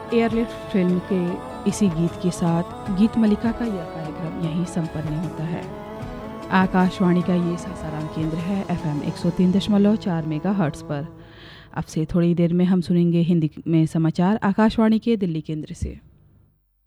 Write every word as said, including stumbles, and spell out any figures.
Airlift film के इसी गीत के साथ गीत मलिका का यह कार्यक्रम यहीं संपन्न होता है। आकाशवाणी का ये सासाराम केंद्र है एफ एम एक सौ तीन दशमलव चार मेगा हर्ट्स पर। अब से थोड़ी देर में हम सुनेंगे हिंदी में समाचार आकाशवाणी के दिल्ली केंद्र से।